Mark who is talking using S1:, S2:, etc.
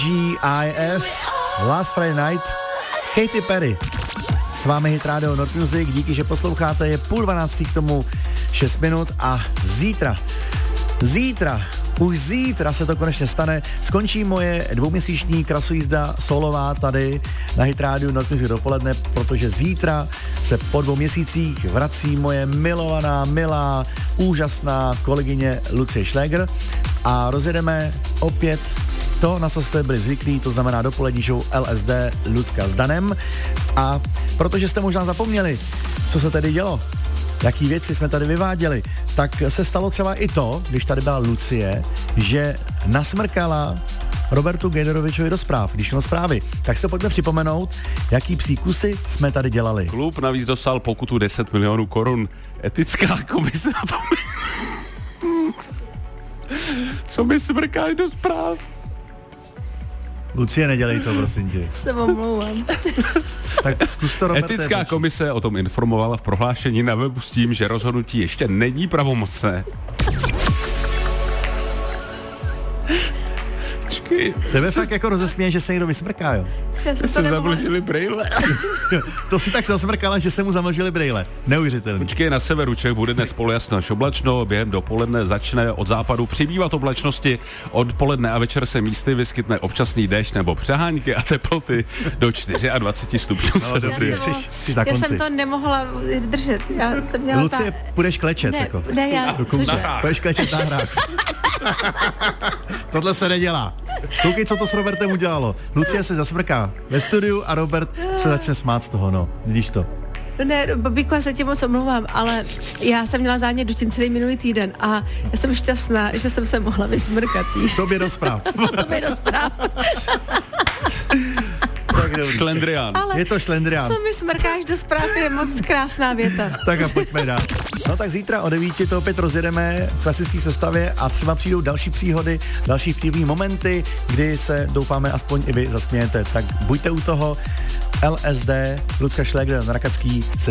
S1: GIF, Last Friday Night, Katy Perry. S vámi Hit Radio Not Music, díky, že posloucháte, je 11:30 k tomu 6 minut a už zítra se to konečně stane, skončí moje 2měsíční krasojízda solová tady na Hit Radio Not Music dopoledne, protože zítra se po 2 měsících vrací moje milovaná, milá, úžasná kolegyně Lucie Šléger a rozjedeme opět to, na co jste byli zvyklí, to znamená dopolední show LSD Lucka s Danem. A protože jste možná zapomněli, co se tady dělo, jaký věci jsme tady vyváděli, tak se stalo třeba i to, když tady byla Lucie, že nasmrkala Robertu Gejderovičovi do zpráv, když měl zprávy. Tak si to pojďme připomenout, jaký psí kusy jsme tady dělali.
S2: Klub navíc dostal pokutu 10 milionů korun. Etická komise na tom. Co mi smrkáš do zpráv?
S1: Lucie, nedělej to, prosím tě.
S3: Se omlouvám.
S1: Tak zkus to, Roberte.
S2: Etická komise o tom informovala v prohlášení na webu s tím, že rozhodnutí ještě není pravomocné.
S1: Tebe fakt jako rozesměje, že se někdo vysmrká, jo?
S3: Já jsem
S2: zamlžili brejle.
S1: To si tak zasmrkala, že se mu zamlžili brejle. Neuvěřitelný.
S2: Počkej, na severu Čech bude dnes polojasno až oblačno, během dopoledne začne od západu přibývat oblačnosti, odpoledne a večer se místy vyskytne občasný déšť nebo přehánky a teploty do 24 stupňů Celsia.
S3: Já jsem to nemohla držet. Já jsem měla
S1: Lucie, půjdeš klečet,
S3: ne,
S1: jako.
S3: Ne, já, cože?
S1: Půjdeš klečet na hrách. Tohle se nedělá. Koukej, co to s Robertem udělalo. Lucie se zasmrká ve studiu a Robert se začne smát z toho, no. Vidíš to?
S3: Ne, Babíko, já se tě moc omlouvám, ale já jsem měla zánět dutin celý minulý týden a já jsem šťastná, že jsem se mohla vysmrkat, víš?
S1: Tobě do zpráv.
S3: Tobě do zpráv.
S2: Šlendrián.
S1: Je to šlendrián.
S3: Co mi smrkáš do zpráv, je moc krásná věta.
S1: Tak a pojďme dál. No tak zítra o 9 to opět rozjedeme v klasické sestavě a třeba přijdou další příhody, další vtipný momenty, kdy se doufáme aspoň i vy zasmějete. Tak buďte u toho. LSD, Lucka Šléger na Rakacký se